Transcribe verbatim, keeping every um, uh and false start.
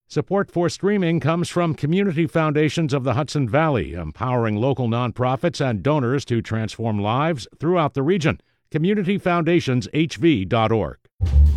Support for streaming comes from Community Foundations of the Hudson Valley, empowering local nonprofits and donors to transform lives throughout the region. community foundations h v dot org.